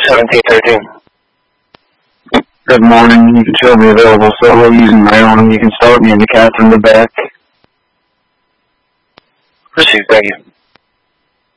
1713. Good morning. You can show me available solo using Maryland. You can start me in the Catherine the back. Received, thank you.